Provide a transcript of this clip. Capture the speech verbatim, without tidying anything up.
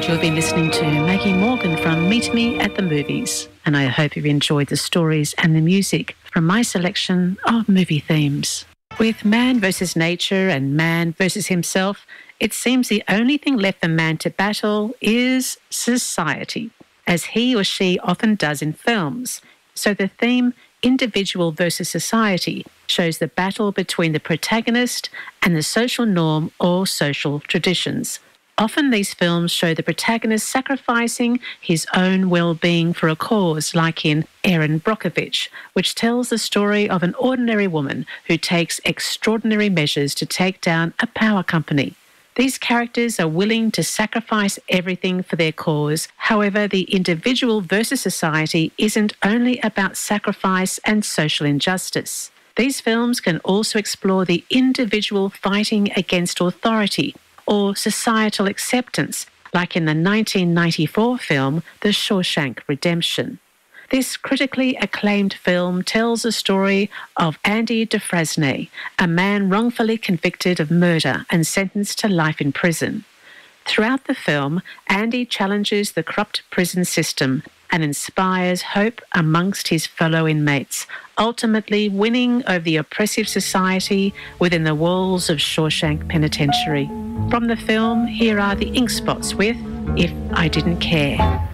You've been listening to Maggie Morgan from Meet Me at the Movies, and I hope you've enjoyed the stories and the music from my selection of movie themes. With man versus nature and man versus himself, it seems the only thing left for man to battle is society, as he or she often does in films. So the theme, individual versus society, shows the battle between the protagonist and the social norm or social traditions. Often these films show the protagonist sacrificing his own well-being for a cause, like in Erin Brockovich, which tells the story of an ordinary woman who takes extraordinary measures to take down a power company. These characters are willing to sacrifice everything for their cause. However, the individual versus society isn't only about sacrifice and social injustice. These films can also explore the individual fighting against authority or societal acceptance, like in the nineteen ninety-four film The Shawshank Redemption. This critically acclaimed film tells the story of Andy Dufresne, a man wrongfully convicted of murder and sentenced to life in prison. Throughout the film, Andy challenges the corrupt prison system and inspires hope amongst his fellow inmates, ultimately winning over the oppressive society within the walls of Shawshank Penitentiary. From the film, here are the Ink Spots with If I Didn't Care.